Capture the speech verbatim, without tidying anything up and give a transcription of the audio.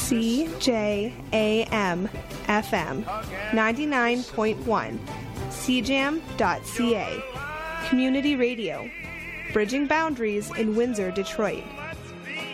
C J A M F M ninety-nine point one, C jam dot C A. Community Radio, bridging boundaries in Windsor, Detroit.